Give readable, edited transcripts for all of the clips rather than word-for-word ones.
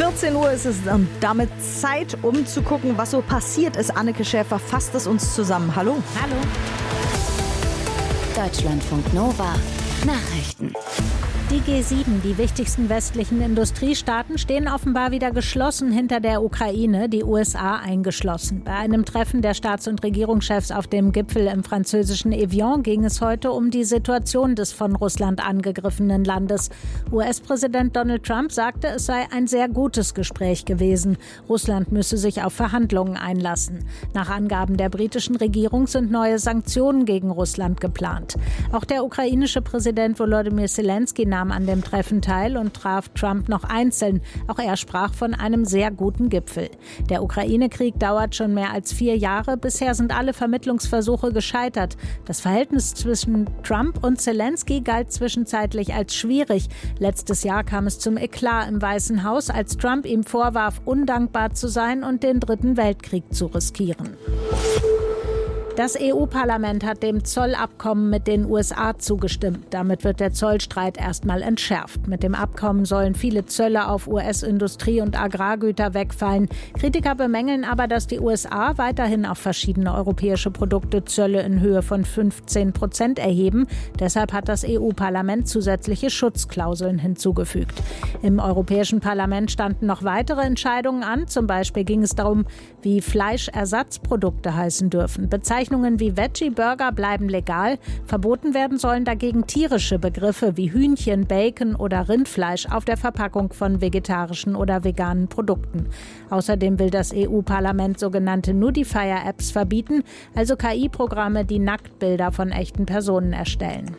14 Uhr ist es und damit Zeit, um zu gucken, was so passiert ist. Anneke Schäfer fasst es uns zusammen. Hallo. Hallo. Deutschlandfunk Nova. Nachrichten. Die G7, die wichtigsten westlichen Industriestaaten, stehen offenbar wieder geschlossen hinter der Ukraine, die USA eingeschlossen. Bei einem Treffen der Staats- und Regierungschefs auf dem Gipfel im französischen Evian ging es heute um die Situation des von Russland angegriffenen Landes. US-Präsident Donald Trump sagte, es sei ein sehr gutes Gespräch gewesen. Russland müsse sich auf Verhandlungen einlassen. Nach Angaben der britischen Regierung sind neue Sanktionen gegen Russland geplant. Auch der ukrainische Präsident Volodymyr Zelensky nahm an dem Treffen teil und traf Trump noch einzeln. Auch er sprach von einem sehr guten Gipfel. Der Ukraine-Krieg dauert schon mehr als 4 Jahre. Bisher sind alle Vermittlungsversuche gescheitert. Das Verhältnis zwischen Trump und Zelensky galt zwischenzeitlich als schwierig. Letztes Jahr kam es zum Eklat im Weißen Haus, als Trump ihm vorwarf, undankbar zu sein und den Dritten Weltkrieg zu riskieren. Das EU-Parlament hat dem Zollabkommen mit den USA zugestimmt. Damit wird der Zollstreit erstmal entschärft. Mit dem Abkommen sollen viele Zölle auf US-Industrie- und Agrargüter wegfallen. Kritiker bemängeln aber, dass die USA weiterhin auf verschiedene europäische Produkte Zölle in Höhe von 15% erheben. Deshalb hat das EU-Parlament zusätzliche Schutzklauseln hinzugefügt. Im Europäischen Parlament standen noch weitere Entscheidungen an. Zum Beispiel ging es darum, wie Fleischersatzprodukte heißen dürfen. Bezeichnungen wie Veggie-Burger bleiben legal. Verboten werden sollen dagegen tierische Begriffe wie Hühnchen, Bacon oder Rindfleisch auf der Verpackung von vegetarischen oder veganen Produkten. Außerdem will das EU-Parlament sogenannte Nudifier-Apps verbieten, also KI-Programme, die Nacktbilder von echten Personen erstellen.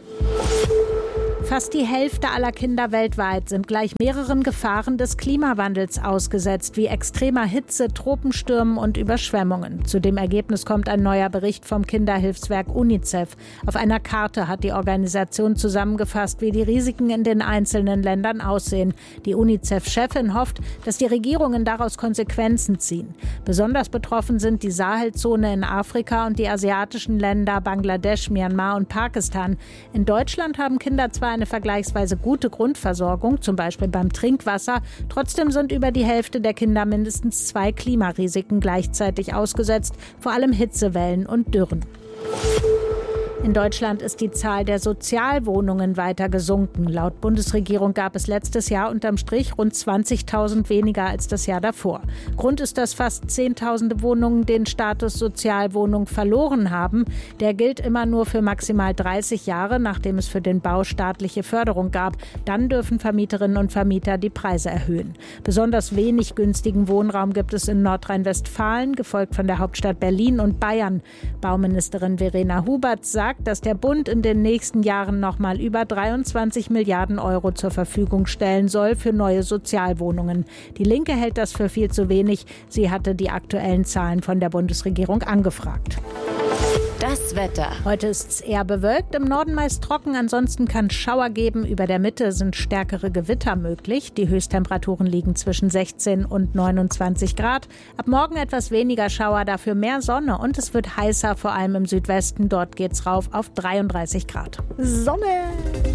Fast die Hälfte aller Kinder weltweit sind gleich mehreren Gefahren des Klimawandels ausgesetzt, wie extremer Hitze, Tropenstürmen und Überschwemmungen. Zu dem Ergebnis kommt ein neuer Bericht vom Kinderhilfswerk UNICEF. Auf einer Karte hat die Organisation zusammengefasst, wie die Risiken in den einzelnen Ländern aussehen. Die UNICEF-Chefin hofft, dass die Regierungen daraus Konsequenzen ziehen. Besonders betroffen sind die Sahelzone in Afrika und die asiatischen Länder Bangladesch, Myanmar und Pakistan. In Deutschland haben Kinder zwar eine vergleichsweise gute Grundversorgung, zum Beispiel beim Trinkwasser. Trotzdem sind über die Hälfte der Kinder mindestens 2 Klimarisiken gleichzeitig ausgesetzt, vor allem Hitzewellen und Dürren. In Deutschland ist die Zahl der Sozialwohnungen weiter gesunken. Laut Bundesregierung gab es letztes Jahr unterm Strich rund 20.000 weniger als das Jahr davor. Grund ist, dass fast 10.000 Wohnungen den Status Sozialwohnung verloren haben. Der gilt immer nur für maximal 30 Jahre, nachdem es für den Bau staatliche Förderung gab. Dann dürfen Vermieterinnen und Vermieter die Preise erhöhen. Besonders wenig günstigen Wohnraum gibt es in Nordrhein-Westfalen, gefolgt von der Hauptstadt Berlin und Bayern. Bauministerin Verena Hubert sagt, dass der Bund in den nächsten Jahren nochmal über 23 Milliarden Euro zur Verfügung stellen soll für neue Sozialwohnungen. Die Linke hält das für viel zu wenig. Sie hatte die aktuellen Zahlen von der Bundesregierung angefragt. Das Wetter. Heute ist es eher bewölkt, im Norden meist trocken, ansonsten kann es Schauer geben. Über der Mitte sind stärkere Gewitter möglich. Die Höchsttemperaturen liegen zwischen 16 und 29 Grad. Ab morgen etwas weniger Schauer, dafür mehr Sonne und es wird heißer, vor allem im Südwesten. Dort geht's rauf auf 33 Grad. Sonne!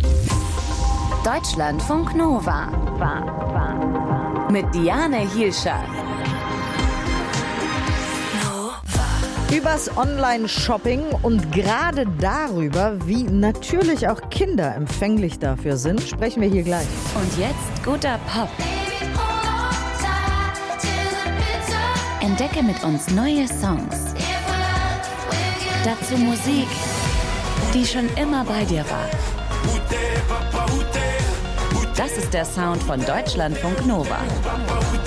Deutschlandfunk Nova. Mit Diane Hielscher. Übers Online-Shopping und gerade darüber, wie natürlich auch Kinder empfänglich dafür sind, sprechen wir hier gleich. Und jetzt guter Pop. Entdecke mit uns neue Songs. Dazu Musik, die schon immer bei dir war. Das ist der Sound von Deutschlandfunk Nova.